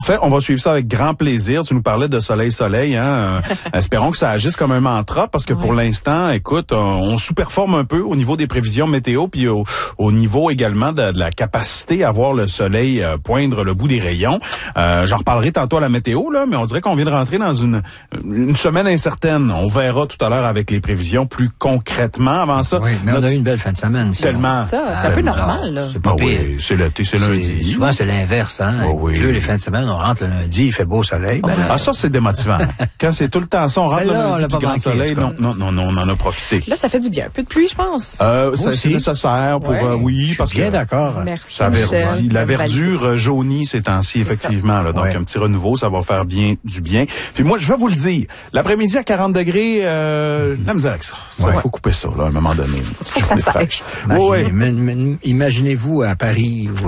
Fait, on va suivre ça avec grand plaisir. Tu nous parlais de soleil, hein. Espérons que ça agisse comme un mantra, parce que pour l'instant, écoute, on sous-performe un peu au niveau des prévisions météo, puis au niveau également de la capacité à voir le soleil poindre le bout des rayons. J'en reparlerai tantôt à la météo, là, mais on dirait qu'on vient de rentrer dans une semaine incertaine. On verra tout à l'heure avec les prévisions plus concrètement. Avant ça, oui, mais on a eu une belle fin de semaine. Tellement. C'est un peu normal, là. C'est pas pire. Oui, c'est l'été, c'est lundi. Souvent, c'est l'inverse, hein. Oui. Plus les fins de semaine, on rentre le lundi, il fait beau soleil. Ça, c'est démotivant. Quand c'est tout le temps ça, on rentre le lundi du grand soleil. Non, on en a profité. Là, ça fait du bien. Un peu de pluie, je pense. C'est nécessaire pour, parce bien que d'accord. Merci, ça verdit. Michel. La verdure jaunie ces temps-ci, effectivement. Là, donc, un petit renouveau, ça va faire bien du bien. Puis moi, je vais vous le dire, l'après-midi à 40 degrés, la misère avec ça. Il faut couper ça, là, à un moment donné. Faut que ça cesse. Imaginez-vous à Paris ou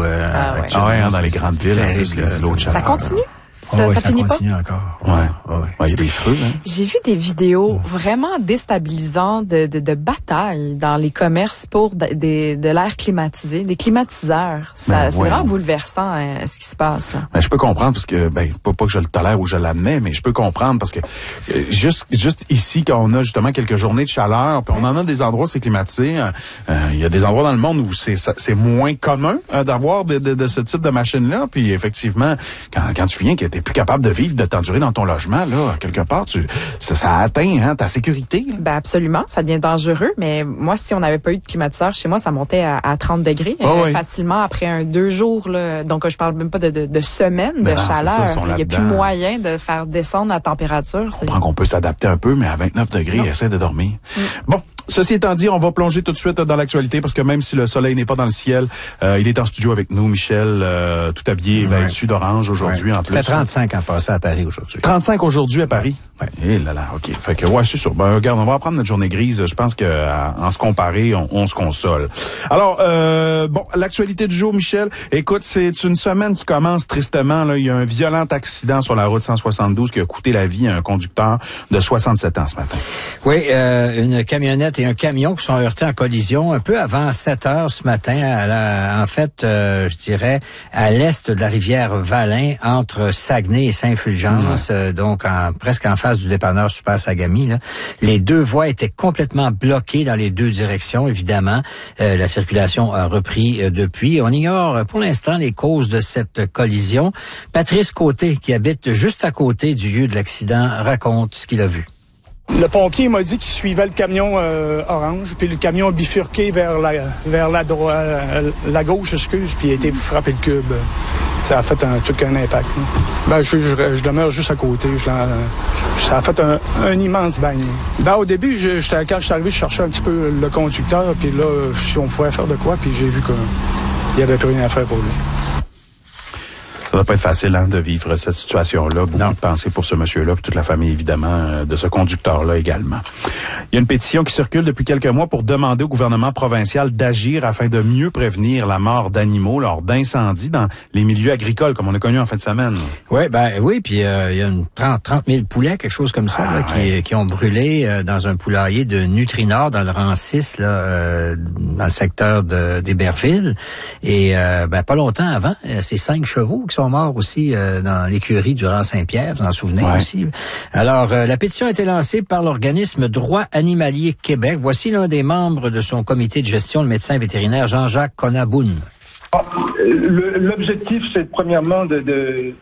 dans les grandes villes, les îlots de chaleur. Ça continue? Ça finit pas? Encore. Il y a des feux, hein. J'ai vu des vidéos vraiment déstabilisantes de batailles dans les commerces pour de l'air climatisé, des climatiseurs. C'est vraiment bouleversant, ce qui se passe. Ben, je peux comprendre parce que, pas que je le tolère ou je l'admets, mais je peux comprendre parce que juste ici, quand on a justement quelques journées de chaleur, puis on en a des endroits où c'est climatisé, il y a des endroits dans le monde où c'est moins commun d'avoir de ce type de machine-là, puis effectivement, quand tu viens t'es plus capable de vivre, de t'endurer dans ton logement, là, quelque part, ça atteint ta sécurité. Là. Ben absolument, ça devient dangereux, mais moi, si on n'avait pas eu de climatiseur chez moi, ça montait à 30 degrés facilement après 2 jours. Là. Donc, je parle même pas de semaines de chaleur. Il n'y a plus moyen de faire descendre la température. On comprend qu'on peut s'adapter un peu, mais à 29 degrés, essaie de dormir. Bon, ceci étant dit, on va plonger tout de suite dans l'actualité, parce que même si le soleil n'est pas dans le ciel, il est en studio avec nous, Michel, tout habillé, vêtu d'orange aujourd'hui en plus. 35 en passant à Paris aujourd'hui. 35 aujourd'hui à Paris? Ouais. Eh là là, OK. Fait que, c'est sûr. Ben, regarde, on va prendre notre journée grise. Je pense que en se comparer, on se console. Alors, l'actualité du jour, Michel. Écoute, c'est une semaine qui commence tristement. Là, il y a un violent accident sur la route 172 qui a coûté la vie à un conducteur de 67 ans ce matin. Oui, une camionnette et un camion qui sont heurtés en collision un peu avant 7 heures ce matin. Je dirais, à l'est de la rivière Valin, entre Saguenay et Saint-Fulgence, donc presque en face du dépanneur Super Sagami. Là. Les 2 voies étaient complètement bloquées dans les 2 directions, évidemment. La circulation a repris depuis. On ignore pour l'instant les causes de cette collision. Patrice Côté, qui habite juste à côté du lieu de l'accident, raconte ce qu'il a vu. Le pompier m'a dit qu'il suivait le camion orange, puis le camion a bifurqué vers la gauche, puis il a été frappé le cube. Ça a fait un impact. Là. Je demeure juste à côté. Ça a fait un immense bagne. Au début, quand je suis arrivé, je cherchais un petit peu le conducteur, puis là, si on pouvait faire de quoi, puis j'ai vu qu'il n'y avait plus rien à faire pour lui. Ça doit pas être facile de vivre cette situation-là. Beaucoup de pensées pour ce monsieur-là, puis toute la famille, évidemment, de ce conducteur-là également. Il y a une pétition qui circule depuis quelques mois pour demander au gouvernement provincial d'agir afin de mieux prévenir la mort d'animaux lors d'incendies dans les milieux agricoles, comme on a connu en fin de semaine. Oui, puis il y a 30 000 poulets, quelque chose comme ça, qui ont brûlé dans un poulailler de Nutrinor, dans le rang 6, dans le secteur d'Héberville. Et pas longtemps avant, c'est 5 chevaux qui sont morts aussi dans l'écurie du rang Saint-Pierre, vous en souvenez aussi. Alors, la pétition a été lancée par l'organisme Droit Animalier Québec. Voici l'un des membres de son comité de gestion, le médecin vétérinaire Jean-Jacques Conaboun. L'objectif, c'est premièrement de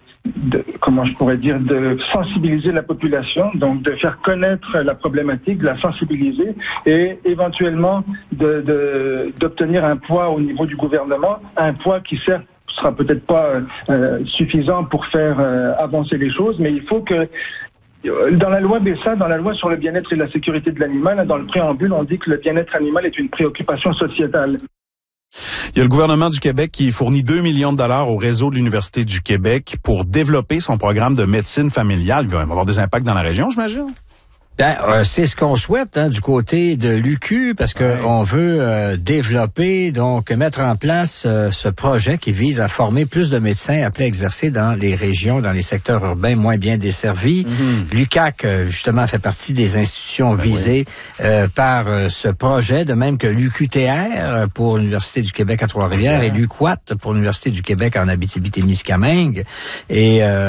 sensibiliser la population, donc de faire connaître la problématique, de la sensibiliser et éventuellement d'obtenir un poids au niveau du gouvernement, un poids qui certes sera peut-être pas suffisant pour faire avancer les choses, mais il faut que dans la loi BESA, dans la loi sur le bien-être et la sécurité de l'animal, dans le préambule, on dit que le bien-être animal est une préoccupation sociétale. Il y a le gouvernement du Québec qui fournit 2 millions de dollars au réseau de l'Université du Québec pour développer son programme de médecine familiale. Il va avoir des impacts dans la région, j'imagine? C'est ce qu'on souhaite du côté de l'UQ, parce que on veut développer, donc mettre en place ce projet qui vise à former plus de médecins appelés à exercer dans les régions, dans les secteurs urbains moins bien desservis. L'UQAC, justement, fait partie des institutions visées par ce projet, de même que l'UQTR pour l'Université du Québec à Trois-Rivières et l'UQUAT pour l'Université du Québec en Abitibi-Témiscamingue. Et